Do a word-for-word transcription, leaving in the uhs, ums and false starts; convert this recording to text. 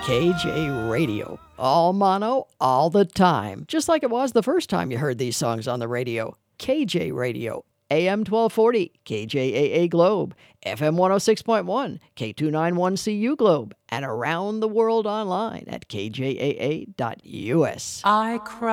K J Radio. All mono, all the time. Just like it was the first time you heard these songs on the radio. K J Radio. A M twelve forty, K J A A Globe. F M one oh six point one, K two ninety-one C U Globe. And around the world online at K J A A dot U S. I cry